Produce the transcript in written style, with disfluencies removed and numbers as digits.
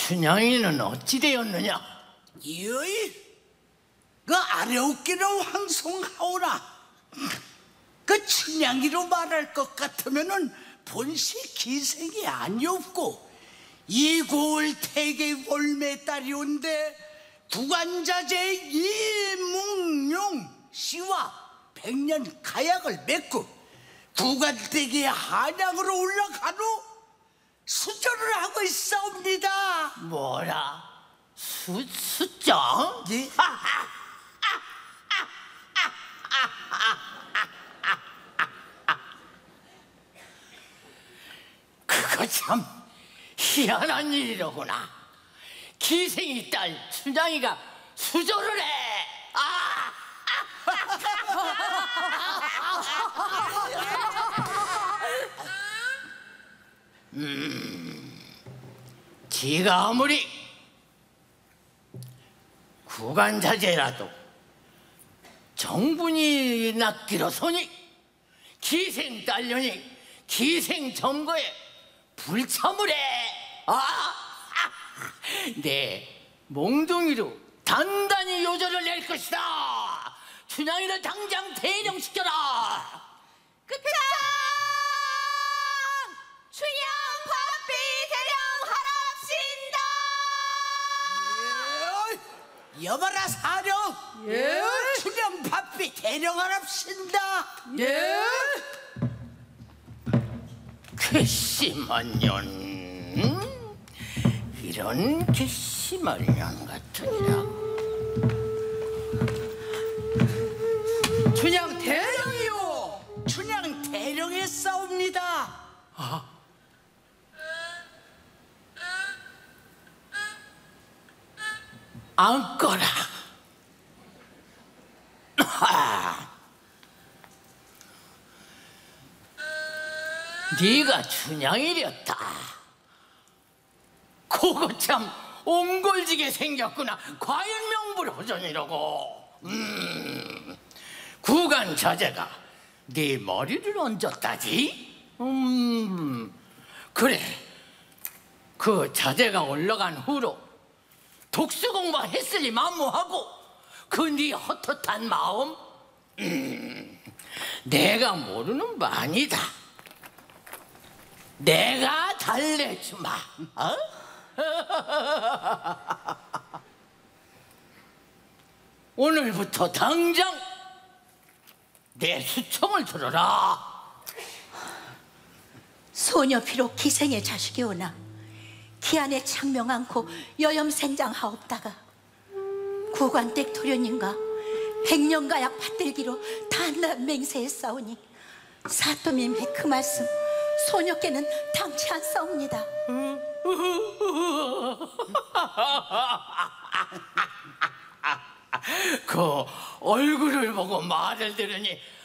춘향이는 어찌 되었느냐? 여이 그 아래웃기로 황송하오나 그 춘향이로 말할 것 같으면은 본시 기생이 아니었고 이고을 태계 월매 딸이온데 구간자제 이묵룡 씨와 백년 가약을 맺고 구간댁의 한양으로 올라간 후 수절을 하고 있사옵니다. 뭐라? 수정? 예? 그거 참 희한한 일이로구나. 기생이 딸 춘향이가 수조를 해. 지가 아무리 구간자제라도 정분이 낫기로서니 기생 딸려니 기생 점거에 불참을 해. 내 몽둥이로 단단히 요절을 낼 것이다. 춘향이를 당장 대령시켜라. 그창 춘향 밥비 대령하랍신다. 여봐라 사령. 예. 춘향 밥비 대령하랍신다. 예. 괘씸한 년. 이런 괘씸한 년 같으니라. 춘향 대령이요. 춘향 대령에 싸웁니다. 앉거라. 네가 춘향이렸다. 그거 참 옹골지게 생겼구나. 과연 명불허전이라고. 구간 자제가 네 머리를 얹었다지? 그래. 그 자제가 올라간 후로 독수공부 했으니 만무하고 그 네 헛헛한 마음 내가 모르는 바 아니다. 내가 달래주마. 어? 오늘부터 당장 내 수청을 들어라. 소녀 비록 기생의 자식이오나 기안에 창명 않고 여염생장하옵다가 구관댁 도련님과 백년가약 받들기로 단단 맹세했사오니 사또님의 그 말씀 소녀께는 당치 않사옵니다. 그 얼굴을 보고 말을 들으니